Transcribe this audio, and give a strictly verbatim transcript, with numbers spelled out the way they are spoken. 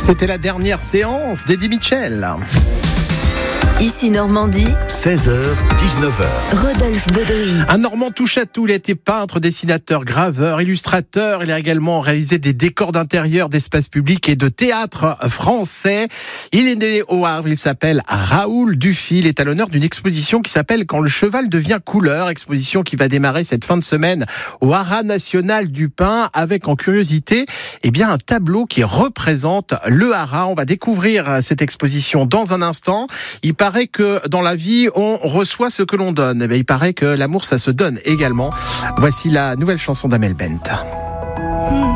C'était la dernière séance d'Eddie Mitchell. Ici Normandie, seize heures dix-neuf heures. Rodolphe Baudry. Un Normand touche à tout, il a été peintre, dessinateur, graveur, illustrateur. Il a également réalisé des décors d'intérieur, d'espaces publics et de théâtre français. Il est né au Havre, il s'appelle Raoul Dufy. Il est à l'honneur d'une exposition qui s'appelle Quand le cheval devient couleur. Exposition qui va démarrer cette fin de semaine au Haras National du Pin avec en curiosité, eh bien, un tableau qui représente le Haras. On va découvrir cette exposition dans un instant. Il paraît que dans la vie, on reçoit ce que l'on donne. Eh bien, il paraît que l'amour, ça se donne également. Voici la nouvelle chanson d'Amel Bent.